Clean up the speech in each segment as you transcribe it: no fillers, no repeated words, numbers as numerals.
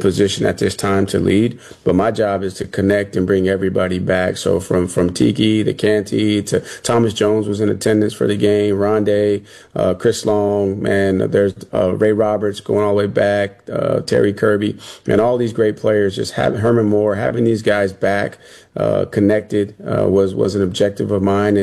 position at this time to lead, but my job is to connect and bring everybody back. So from Tiki to Canty to Thomas Jones was in attendance for the game, Rondé, Chris Long, man, there's Ray Roberts going all the way back, Terry Kirby, and all these great players. Just having Herman Moore, having these guys back, connected, was an objective of mine,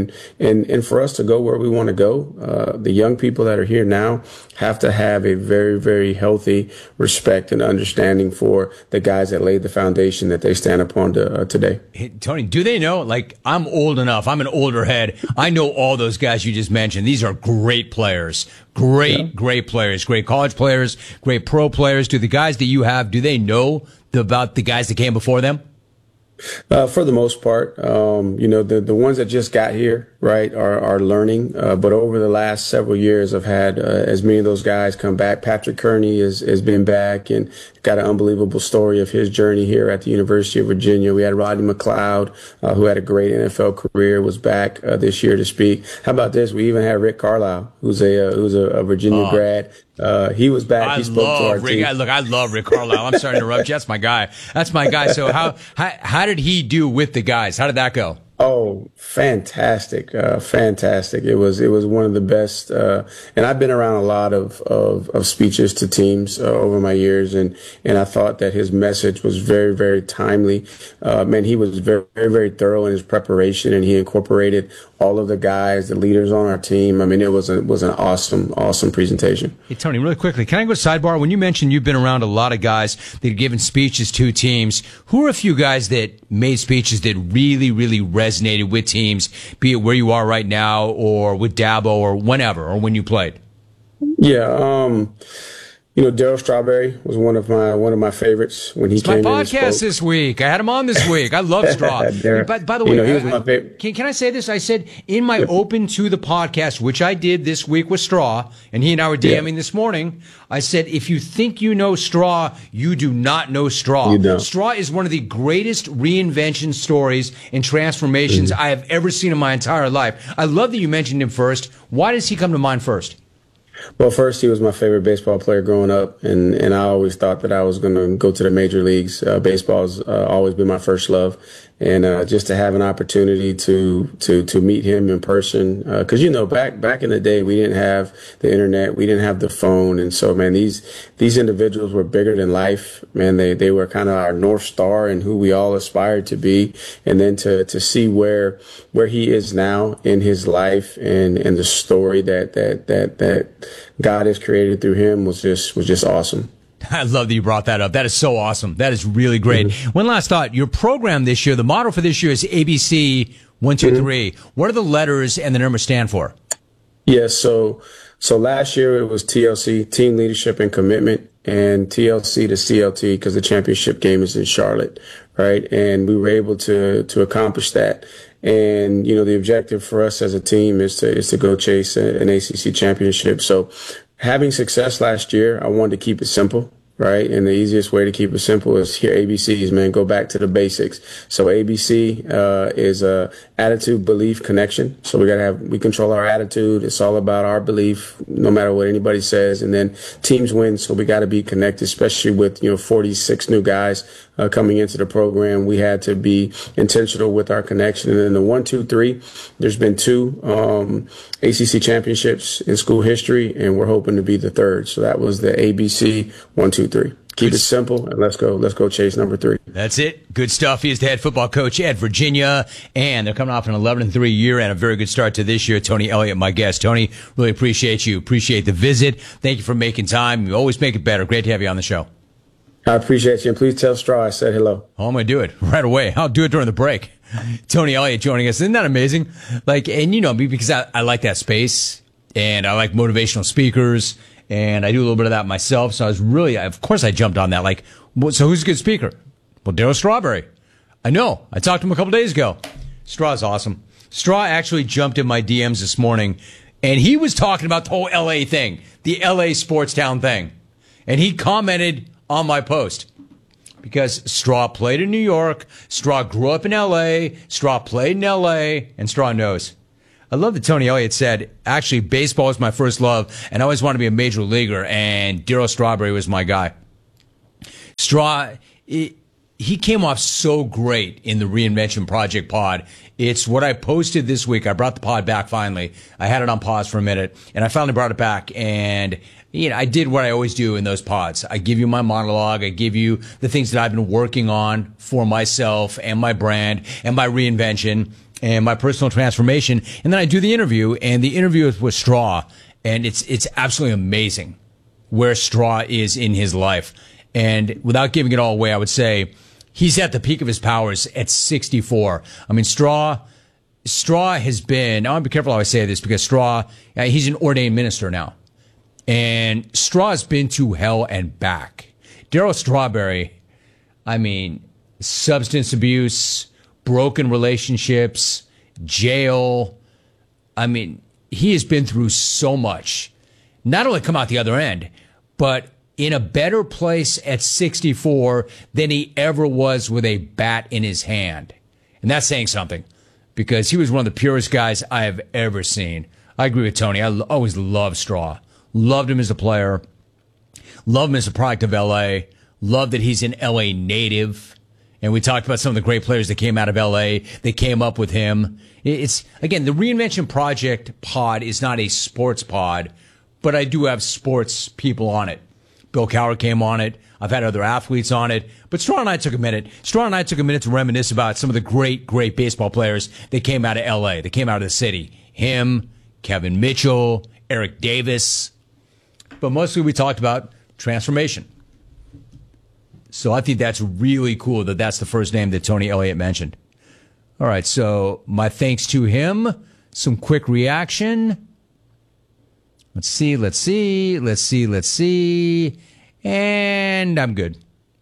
and for us to go where we want to go, the young people that are here now have to have a very, very healthy respect and understanding for the guys that laid the foundation that they stand upon today. Hey, Tony, do they know? Like, I'm old enough. I'm an older head. I know all those guys you just mentioned. These are great players. Great players. Great college players. Great pro players. Do the guys that you have, do they know about the guys that came before them? For the most part, the ones that just got here, right, are learning. But over the last several years, I've had as many of those guys come back. Patrick Kearney has been back and got an unbelievable story of his journey here at the University of Virginia. We had Rodney McLeod, who had a great NFL career, was back this year to speak. How about this? We even had Rick Carlisle, who's a Virginia grad. He was back. He spoke to our team. Look, I love Rick Carlisle. I'm sorry to interrupt you. That's my guy. So how did he do with the guys? How did that go? Oh, fantastic. Fantastic. It was one of the best. And I've been around a lot of speeches to teams over my years. And I thought that his message was very, very timely. Man, he was very, very, very thorough in his preparation, and he incorporated all of the guys, the leaders on our team. I mean, it was an awesome presentation. Hey, Tony, really quickly, can I go sidebar? When you mentioned you've been around a lot of guys that have given speeches to teams, who are a few guys that made speeches that really, really resonated with teams, be it where you are right now or with Dabo or whenever, or when you played? Yeah, Darryl Strawberry was one of my favorites when he came in. My podcast this week. I had him on this week. I love Straw. By the way, he was my favorite. Can I say this? I said in my open to the podcast, which I did this week with Straw, and he and I were DMing this morning. I said, if you think you know Straw, you do not know Straw. You don't. Straw is one of the greatest reinvention stories and transformations I have ever seen in my entire life. I love that you mentioned him first. Why does he come to mind first? Well, first, he was my favorite baseball player growing up, and I always thought that I was going to go to the major leagues. Baseball's always been my first love, and just to have an opportunity to meet him in person, because back in the day we didn't have the internet, we didn't have the phone, and so man, these individuals were bigger than life. Man, they were kind of our North Star and who we all aspired to be, and then to see where he is now in his life and the story that God has created through him was just awesome. I love that you brought that up. That is so awesome. That is really great. One last thought. Your program this year, the motto for this year is ABC 123. What are the letters and the numbers stand for? Yes. So last year it was TLC, Team Leadership and Commitment, and TLC to CLT because the championship game is in Charlotte, right? And we were able to accomplish that. And, the objective for us as a team is to go chase an ACC championship. So having success last year, I wanted to keep it simple, right? And the easiest way to keep it simple is here ABCs, man, go back to the basics. So ABC is attitude, belief, connection. So we control our attitude. It's all about our belief, no matter what anybody says. And then teams win, so we got to be connected, especially with 46 new guys coming into the program. We had to be intentional with our connection. And then the 1, 2, 3, there's been 2 ACC championships in school history, and we're hoping to be the 3rd. So that was the ABC 1, 2, 3. Keep it simple, and let's go chase number 3. That's it. Good stuff. He is the head football coach at Virginia, and they're coming off an 11-3 year and a very good start to this year. Tony Elliott, my guest. Tony, really appreciate you. Appreciate the visit. Thank you for making time. You always make it better. Great to have you on the show. I appreciate you, and please tell Straw I said hello. Oh, I'm going to do it right away. I'll do it during the break. Tony Elliott joining us. Isn't that amazing? Because I like that space, and I like motivational speakers, and I do a little bit of that myself. So of course I jumped on that. So who's a good speaker? Well, Darryl Strawberry. I know. I talked to him a couple days ago. Straw's awesome. Straw actually jumped in my DMs this morning, and he was talking about the whole LA thing, the LA sports town thing. And he commented on my post because Straw played in New York, Straw grew up in LA, Straw played in LA, and Straw knows. I love that Tony Elliott said, actually, baseball was my first love, and I always wanted to be a major leaguer, and Darryl Strawberry was my guy. Straw, he came off so great in the Reinvention Project pod. It's what I posted this week. I brought the pod back finally. I had it on pause for a minute, and I finally brought it back. And, I did what I always do in those pods. I give you my monologue. I give you the things that I've been working on for myself and my brand and my reinvention and my personal transformation. And then I do the interview, and the interview is with Straw. And it's absolutely amazing where Straw is in his life. And without giving it all away, I would say he's at the peak of his powers at 64. I mean, Straw has been, I want to be careful how I say this, because Straw, he's an ordained minister now. And Straw has been to hell and back. Darryl Strawberry, I mean, substance abuse, broken relationships, jail. I mean, he has been through so much. Not only come out the other end, but in a better place at 64 than he ever was with a bat in his hand. And that's saying something, because he was one of the purest guys I have ever seen. I agree with Tony. I always loved Straw. Loved him as a player. Loved him as a product of L.A. Loved that he's an L.A. native. And we talked about some of the great players that came out of L.A. That came up with him. It's, again, the Reinvention Project pod is not a sports pod, but I do have sports people on it. Bill Cowher came on it. I've had other athletes on it. But Straw and I took a minute. Straw and I took a minute to reminisce about some of the great, great baseball players that came out of L.A., that came out of the city. Him, Kevin Mitchell, Eric Davis. But mostly we talked about transformation. So I think that's really cool that that's the first name that Tony Elliott mentioned. All right, so my thanks to him. Some quick reaction. Let's see. And I'm good.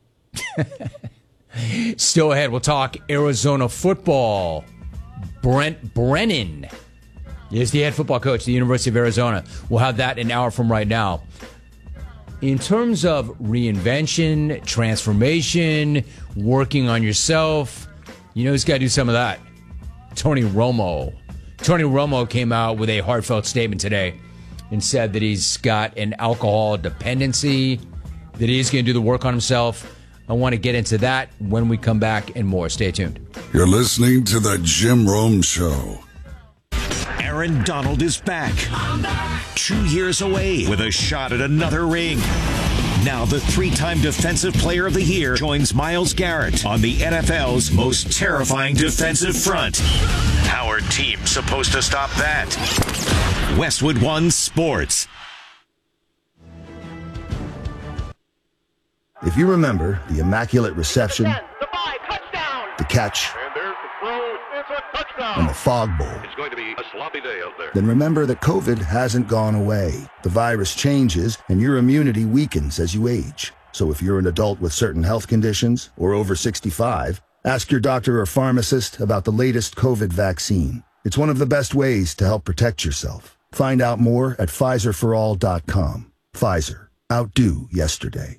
Still ahead, we'll talk Arizona football. Brent Brennan is the head football coach at the University of Arizona. We'll have that an hour from right now. In terms of reinvention, transformation, working on yourself, who's got to do some of that? Tony Romo. Tony Romo came out with a heartfelt statement today and said that he's got an alcohol dependency, that he's going to do the work on himself. I want to get into that when we come back and more. Stay tuned. You're listening to The Jim Rome Show. Aaron Donald is back. 2 years away with a shot at another ring. Now the three-time Defensive Player of the Year joins Myles Garrett on the NFL's most terrifying defensive front. How are teams supposed to stop that? Westwood One Sports. If you remember the Immaculate Reception, the catch, and the Fog Bowl, it's going to be a sloppy day out there. Then remember that COVID hasn't gone away. The virus changes, and your immunity weakens as you age. So if you're an adult with certain health conditions or over 65, ask your doctor or pharmacist about the latest COVID vaccine. It's one of the best ways to help protect yourself. Find out more at PfizerForAll.com. Pfizer. Outdo yesterday.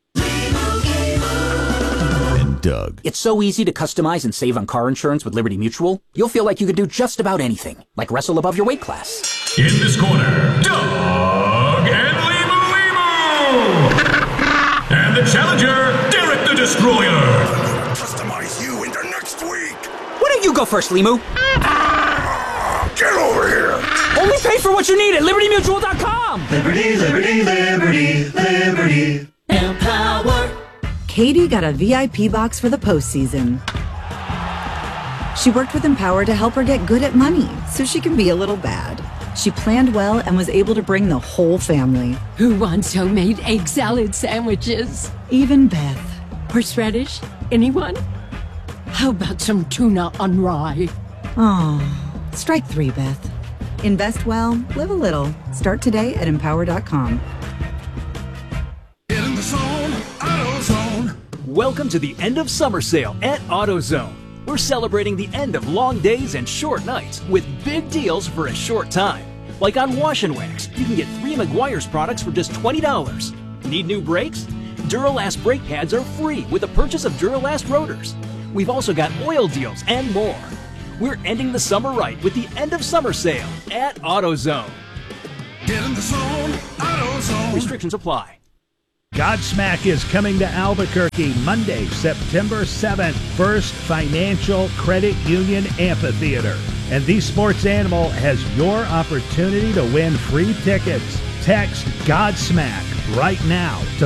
Doug. It's so easy to customize and save on car insurance with Liberty Mutual. You'll feel like you could do just about anything, like wrestle above your weight class. In this corner, Doug and Limu. And the challenger, Derek the Destroyer. Customize you into next week. Why don't you go first, Limu? Get over here. Only pay for what you need at LibertyMutual.com. Liberty, liberty, liberty, liberty. Empower. Katie got a VIP box for the postseason. She worked with Empower to help her get good at money so she can be a little bad. She planned well and was able to bring the whole family. Who wants homemade egg salad sandwiches? Even Beth. Horseradish? Anyone? How about some tuna on rye? Oh, strike three, Beth. Invest well, live a little. Start today at Empower.com. Get in the zone, AutoZone. Welcome to the end of summer sale at AutoZone. We're celebrating the end of long days and short nights with big deals for a short time. Like on Wash and Wax, you can get 3 Meguiar's products for just $20. Need new brakes? Duralast brake pads are free with the purchase of Duralast rotors. We've also got oil deals and more. We're ending the summer right with the end of summer sale at AutoZone. Get in the zone, AutoZone. Restrictions apply. Godsmack is coming to Albuquerque Monday, September 7th. First Financial Credit Union Amphitheater. And The Sports Animal has your opportunity to win free tickets. Text Godsmack right now to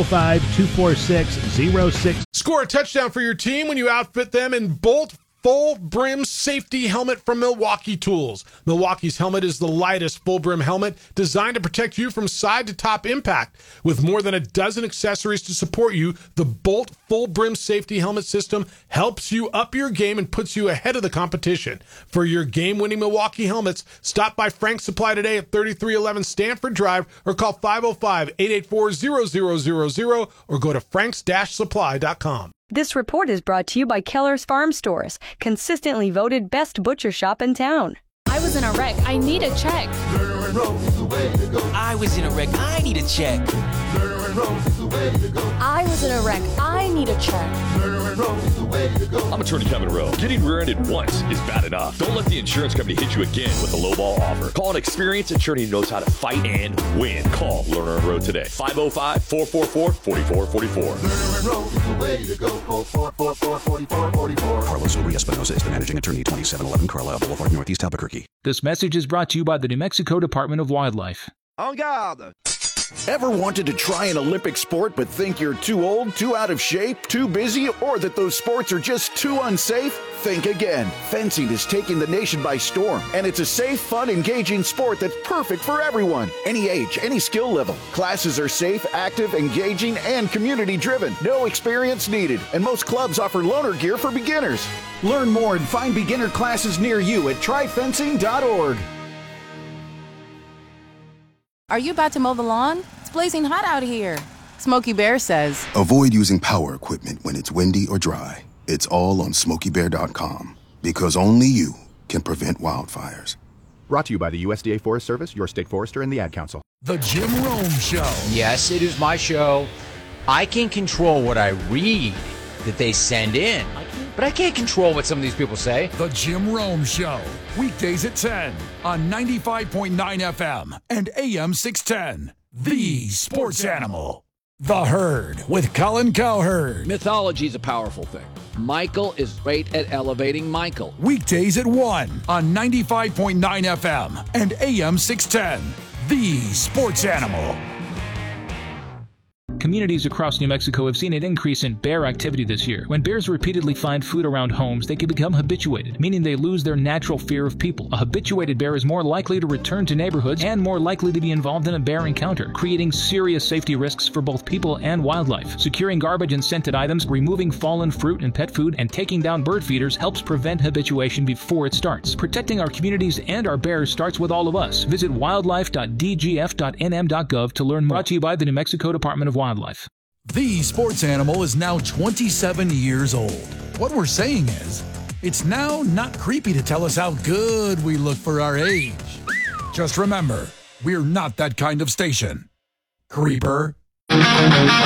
505-246-06. Score a touchdown for your team when you outfit them in Bolt Full Brim Safety Helmet from Milwaukee Tools. Milwaukee's helmet is the lightest full brim helmet designed to protect you from side to top impact. With more than a dozen accessories to support you, the Bolt Full Brim Safety Helmet system helps you up your game and puts you ahead of the competition. For your game-winning Milwaukee helmets, stop by Frank's Supply today at 3311 Stanford Drive or call 505-884-0000 or go to franks-supply.com. This report is brought to you by Keller's Farm Stores, consistently voted best butcher shop in town. I was in a wreck. I need a check. I was in a wreck. I need a check. I was in a wreck. I need a check. I'm Attorney Kevin Rowe. Getting rear-ended once is bad enough. Don't let the insurance company hit you again with a lowball offer. Call an experienced attorney who knows how to fight and win. Call Lerner and Rowe today. 505-444-4444. Carlos Uri Espinosa is the managing attorney, 2711 Carlisle Boulevard, Northeast Albuquerque. This message is brought to you by the New Mexico Department of Wildlife. En garde! Ever wanted to try an Olympic sport but think you're too old, too out of shape, too busy, or that those sports are just too unsafe? Think again. Fencing is taking the nation by storm, and it's a safe, fun, engaging sport that's perfect for everyone. Any age, any skill level. Classes are safe, active, engaging, and community-driven. No experience needed, and most clubs offer loaner gear for beginners. Learn more and find beginner classes near you at tryfencing.org. Are you about to mow the lawn? It's blazing hot out here. Smokey Bear says, avoid using power equipment when it's windy or dry. It's all on SmokeyBear.com, because only you can prevent wildfires. Brought to you by the USDA Forest Service, your state forester, and the Ad Council. The Jim Rome Show. Yes, it is my show. I can control what I read that they send in, but I can't control what some of these people say. The Jim Rome Show. Weekdays at 10 on 95.9 FM and AM 610. The Sports Animal. The Herd with Colin Cowherd. Mythology is a powerful thing. Michael is great at elevating Michael. Weekdays at 1 on 95.9 FM and AM 610. The Sports Animal. Communities across New Mexico have seen an increase in bear activity this year. When bears repeatedly find food around homes, they can become habituated, meaning they lose their natural fear of people. A habituated bear is more likely to return to neighborhoods and more likely to be involved in a bear encounter, creating serious safety risks for both people and wildlife. Securing garbage and scented items, removing fallen fruit and pet food, and taking down bird feeders helps prevent habituation before it starts. Protecting our communities and our bears starts with all of us. Visit wildlife.dgf.nm.gov to learn more. Brought to you by the New Mexico Department of Wildlife. The Sports Animal is now 27 years old. What we're saying is, it's now not creepy to tell us how good we look for our age. Just remember, we're not that kind of station. Creeper.